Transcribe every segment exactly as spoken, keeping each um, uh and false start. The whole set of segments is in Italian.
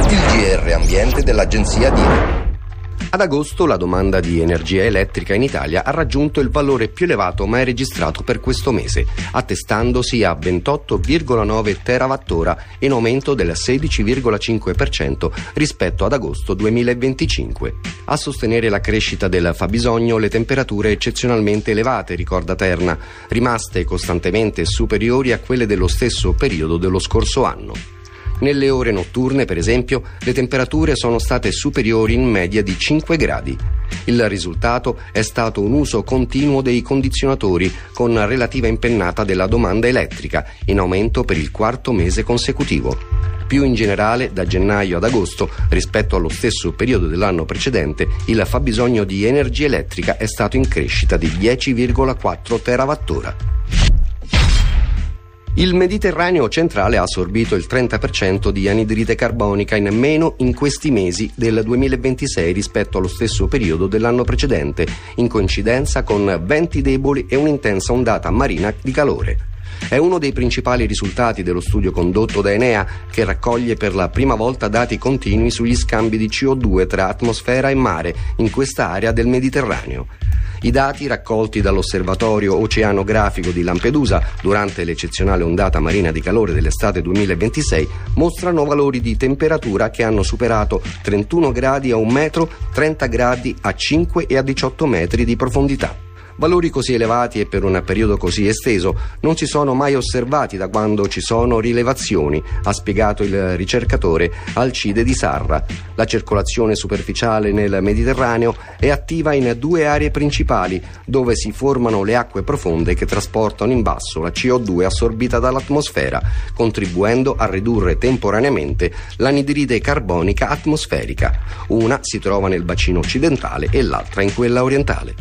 Il G R Ambiente dell'Agenzia D I R. Ad agosto la domanda di energia elettrica in Italia ha raggiunto il valore più elevato mai registrato per questo mese, attestandosi a ventotto virgola nove terawattora, in aumento del sedici virgola cinque per cento rispetto ad agosto duemilaventicinque. A sostenere la crescita del fabbisogno le temperature eccezionalmente elevate, ricorda Terna, rimaste costantemente superiori a quelle dello stesso periodo dello scorso anno. Nelle ore notturne, per esempio, le temperature sono state superiori in media di cinque gradi. Il risultato è stato un uso continuo dei condizionatori, con relativa impennata della domanda elettrica, in aumento per il quarto mese consecutivo. Più in generale, da gennaio ad agosto, rispetto allo stesso periodo dell'anno precedente, il fabbisogno di energia elettrica è stato in crescita di dieci virgola quattro terawattora. Il Mediterraneo centrale ha assorbito il trenta per cento di anidride carbonica in meno in questi mesi del duemilaventisei rispetto allo stesso periodo dell'anno precedente, in coincidenza con venti deboli e un'intensa ondata marina di calore. È uno dei principali risultati dello studio condotto da Enea, che raccoglie per la prima volta dati continui sugli scambi di C O due tra atmosfera e mare in questa area del Mediterraneo. I dati raccolti dall'osservatorio oceanografico di Lampedusa durante l'eccezionale ondata marina di calore dell'estate duemilaventisei mostrano valori di temperatura che hanno superato trentuno gradi a un metro, trenta gradi a cinque e a diciotto metri di profondità. Valori così elevati e per un periodo così esteso non si sono mai osservati da quando ci sono rilevazioni, ha spiegato il ricercatore Alcide Di Sarra. La circolazione superficiale nel Mediterraneo è attiva in due aree principali, dove si formano le acque profonde che trasportano in basso la C O due assorbita dall'atmosfera, contribuendo a ridurre temporaneamente l'anidride carbonica atmosferica. Una si trova nel bacino occidentale e l'altra in quella orientale.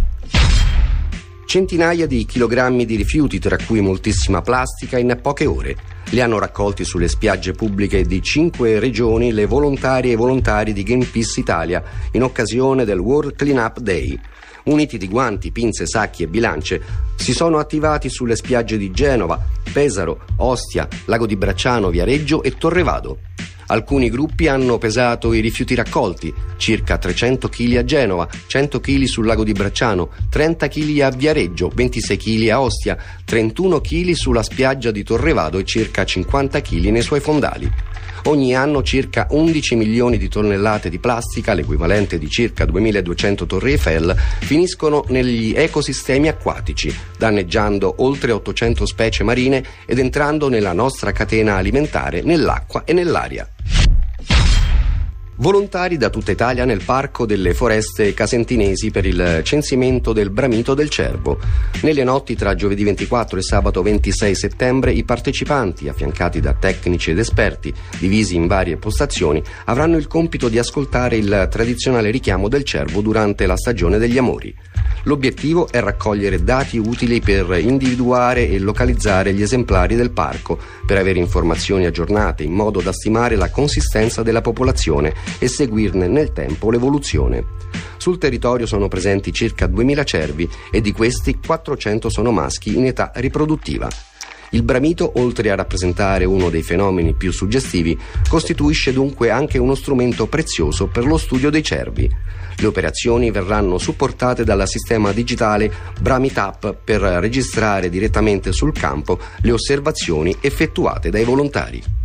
Centinaia di chilogrammi di rifiuti, tra cui moltissima plastica, in poche ore. Li hanno raccolti sulle spiagge pubbliche di cinque regioni le volontarie e volontari di Greenpeace Italia in occasione del World Cleanup Day. Uniti di guanti, pinze, sacchi e bilance, si sono attivati sulle spiagge di Genova, Pesaro, Ostia, Lago di Bracciano, Viareggio e Torrevado. Alcuni gruppi hanno pesato i rifiuti raccolti, circa trecento chili a Genova, cento chili sul lago di Bracciano, trenta chili a Viareggio, ventisei chili a Ostia, trentuno chili sulla spiaggia di Torrevado e circa cinquanta chili nei suoi fondali. Ogni anno circa undici milioni di tonnellate di plastica, l'equivalente di circa duemiladuecento torri Eiffel, finiscono negli ecosistemi acquatici, danneggiando oltre ottocento specie marine ed entrando nella nostra catena alimentare, nell'acqua e nell'aria. Volontari da tutta Italia nel Parco delle Foreste Casentinesi per il censimento del bramito del cervo. Nelle notti tra giovedì ventiquattro e sabato ventisei settembre i partecipanti, affiancati da tecnici ed esperti divisi in varie postazioni, avranno il compito di ascoltare il tradizionale richiamo del cervo durante la stagione degli amori. L'obiettivo è raccogliere dati utili per individuare e localizzare gli esemplari del parco, per avere informazioni aggiornate in modo da stimare la consistenza della popolazione e seguirne nel tempo l'evoluzione. Sul territorio sono presenti circa duemila cervi e di questi quattrocento sono maschi in età riproduttiva. Il bramito, oltre a rappresentare uno dei fenomeni più suggestivi, costituisce dunque anche uno strumento prezioso per lo studio dei cervi. Le operazioni verranno supportate dal sistema digitale BramiTap per registrare direttamente sul campo le osservazioni effettuate dai volontari.